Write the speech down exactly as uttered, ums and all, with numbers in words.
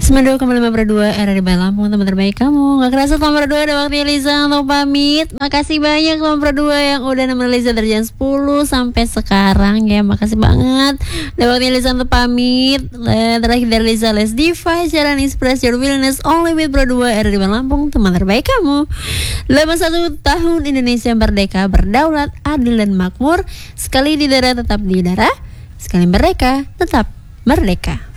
sembilan puluh dua koma lima per dua R R I Lampung, teman terbaik kamu. Gak kerasa teman per dua, ada waktunya Liza untuk pamit. Makasih banyak teman per dua yang udah nemenin Liza dari jam sepuluh sampai sekarang ya. Makasih banget. Ada waktunya Liza untuk pamit. Terakhir dari Liza, Les Diva, Jalan Express Your Willingness Only with per dua R R I Lampung, teman terbaik kamu. delapan puluh satu tahun Indonesia merdeka, berdaulat, adil dan makmur. Sekali di darah tetap di darah, sekali merdeka tetap merdeka.